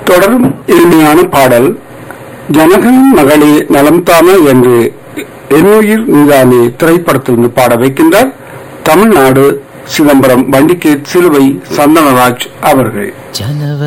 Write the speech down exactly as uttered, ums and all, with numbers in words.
தொடரும் இனிமையான பாடல் ஜனகனின் மகளே நலம் தானே என்று என்னுயிர் நீதானே திரைப்படத்திலிருந்து பாட வைக்கின்றார் தமிழ்நாடு சிதம்பரம் வண்டிகேட் சிலுவை சந்தனராஜ் அவர்கள்.